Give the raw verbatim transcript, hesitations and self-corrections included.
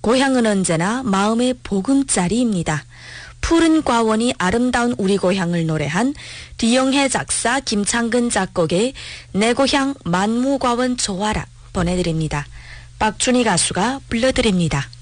고향은 언제나 마음의 보금자리입니다. 푸른 과원이 아름다운 우리 고향을 노래한 뒤영혜 작사 김창근 작곡의 내 고향 만무과원 좋아라 보내드립니다. 박준희 가수가 불러드립니다.